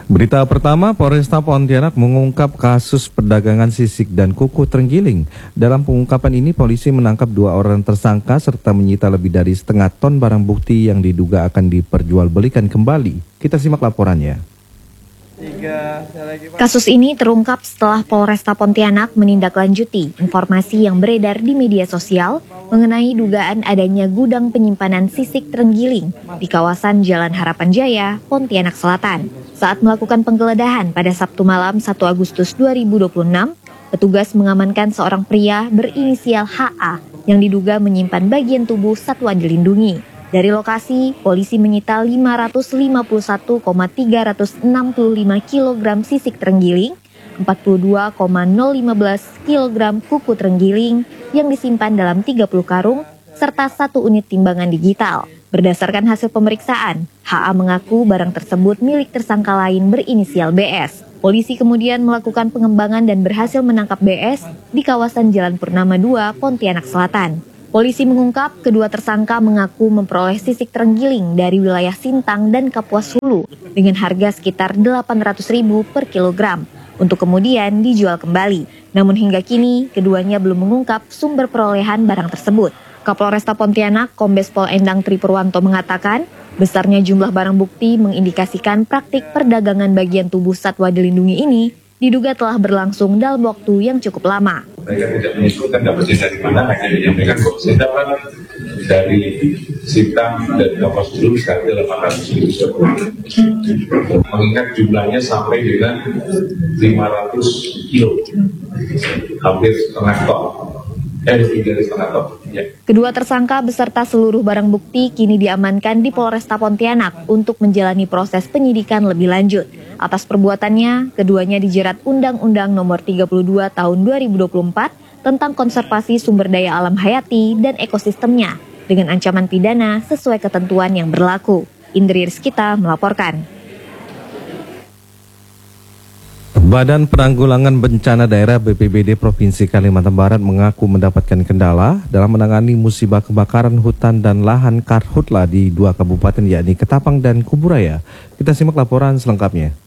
Berita pertama, Polresta Pontianak mengungkap kasus perdagangan sisik dan kuku terenggiling. Dalam pengungkapan ini, polisi menangkap 2 orang tersangka serta menyita lebih dari setengah ton barang bukti yang diduga akan diperjualbelikan kembali. Kita simak laporannya. Kasus ini terungkap setelah Polresta Pontianak menindaklanjuti informasi yang beredar di media sosial mengenai dugaan adanya gudang penyimpanan sisik terenggiling di kawasan Jalan Harapan Jaya, Pontianak Selatan. Saat melakukan penggeledahan pada Sabtu malam 1 Agustus 2026, petugas mengamankan seorang pria berinisial HA yang diduga menyimpan bagian tubuh satwa dilindungi. Dari lokasi, polisi menyita 551,365 kg sisik terenggiling, 42,015 kg kuku terenggiling yang disimpan dalam 30 karung, serta 1 unit timbangan digital. Berdasarkan hasil pemeriksaan, HA mengaku barang tersebut milik tersangka lain berinisial BS. Polisi kemudian melakukan pengembangan dan berhasil menangkap BS di kawasan Jalan Purnama 2, Pontianak Selatan. Polisi mengungkap kedua tersangka mengaku memperoleh sisik terenggiling dari wilayah Sintang dan Kapuas Hulu dengan harga sekitar Rp800.000 per kilogram untuk kemudian dijual kembali. Namun hingga kini keduanya belum mengungkap sumber perolehan barang tersebut. Kapolresta Pontianak, Kombes Pol Endang Tripurwanto mengatakan, besarnya jumlah barang bukti mengindikasikan praktik perdagangan bagian tubuh satwa dilindungi ini diduga telah berlangsung dalam waktu yang cukup lama. Mereka tidak menyebutkan dapatnya dari mana, hanya menyampaikan bahwa saya dapat dari Sintang dan Kapuas Hulu seharga Rp800.000. Mengingat jumlahnya sampai dengan 500 kilo, hampir setengah ton. Lebih dari setengah ton. Ya. Kedua tersangka beserta seluruh barang bukti kini diamankan di Polresta Pontianak untuk menjalani proses penyidikan lebih lanjut. Atas perbuatannya, keduanya dijerat Undang-Undang Nomor 32 Tahun 2024 tentang konservasi sumber daya alam hayati dan ekosistemnya dengan ancaman pidana sesuai ketentuan yang berlaku. Indri Rizkita melaporkan. Badan Penanggulangan Bencana Daerah BPBD Provinsi Kalimantan Barat mengaku mendapatkan kendala dalam menangani musibah kebakaran hutan dan lahan karhutla di 2 kabupaten yakni Ketapang dan Kuburaya. Kita simak laporan selengkapnya.